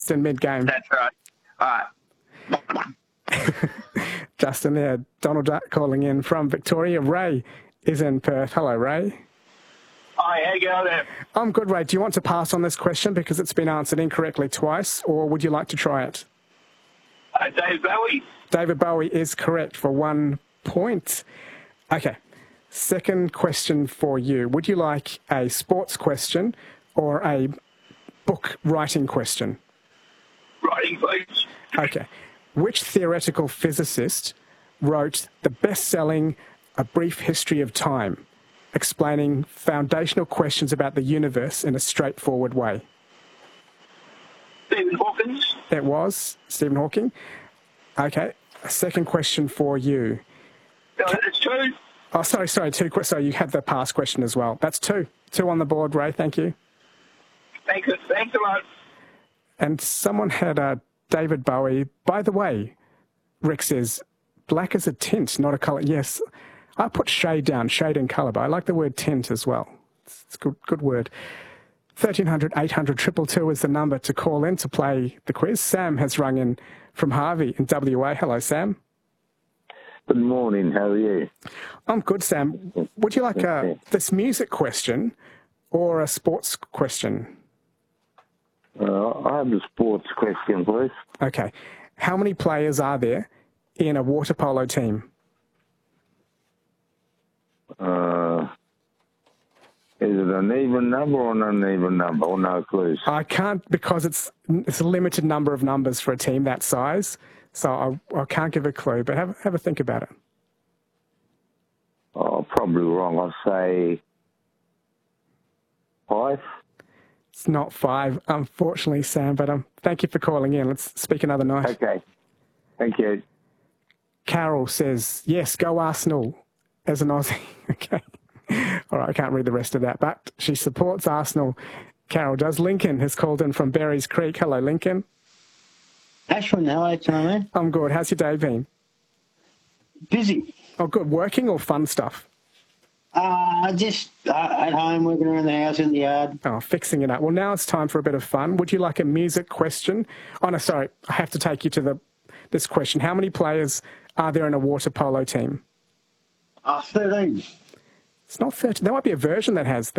Justin mid-game. That's right. All right. Justin there, Donald Duck calling in from Victoria. Ray is in Perth. Hello, Ray. Hi, how you going there? I'm good, Ray. Do you want to pass on this question because it's been answered incorrectly twice, or would you like to try it? David Bowie. David Bowie is correct for 1 point. Okay. Second question for you. Would you like a sports question or a book writing question? Writing, please. Okay. Which theoretical physicist wrote the best-selling A Brief History of Time, explaining foundational questions about the universe in a straightforward way? Stephen Hawking. It was Stephen Hawking. Okay. A second question for you. That's two. Oh, sorry, two questions. So you had the past question as well. That's two. Two on the board, Ray. Thank you. Thanks a lot. And someone had David Bowie. By the way, Rick says, black is a tint, not a colour. Yes, I put shade down, shade and colour, but I like the word tint as well. It's a good word. 1300 800 222 is the number to call in to play the quiz. Sam has rung in from Harvey in WA. Hello, Sam. Good morning. How are you? I'm good, Sam. Would you like this music question or a sports question? I have a sports question, please. Okay. How many players are there in a water polo team? Is it an even number or an uneven number, or no clues? I can't, because it's a limited number of numbers for a team that size, so I can't give a clue, but have a think about it. Oh, probably wrong. I'll say 5. It's not 5, unfortunately, Sam, but thank you for calling in. Let's speak another night. Okay. Thank you. Carol says, yes, go Arsenal, as an Aussie. Okay. All right, I can't read the rest of that, but she supports Arsenal. Carol does. Lincoln has called in from Berries Creek. Hello, Lincoln. Ashwin, how are you tonight, man? I'm good. How's your day been? Busy. Oh, good. Working or fun stuff? Just at home, working around the house, in the yard. Oh, fixing it up. Well, now it's time for a bit of fun. Would you like a music question? Oh, no, sorry. I have to take you to this question. How many players are there in a water polo team? 13. It's not 13. There might be a version that has